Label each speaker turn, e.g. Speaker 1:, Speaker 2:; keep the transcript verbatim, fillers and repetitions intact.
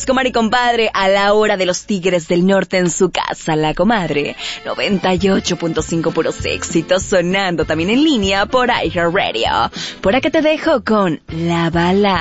Speaker 1: comadre y compadre, a la hora de los Tigres del Norte en su casa, la comadre. noventa y ocho punto cinco puros éxitos, sonando también en línea por iHeartRadio. Por acá te dejo con La Bala.